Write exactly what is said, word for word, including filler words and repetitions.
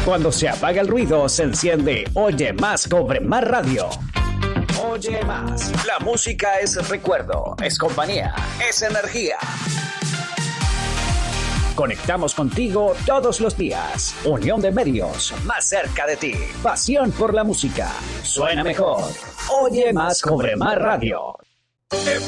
Cuando se apaga el ruido, se enciende Oye Más, Cobre Más Radio. Oye Más. La música es recuerdo, es compañía, es energía. Conectamos contigo todos los días. Unión de medios, más cerca de ti. Pasión por la música. Suena mejor. Oye Más, Cobre Más Radio.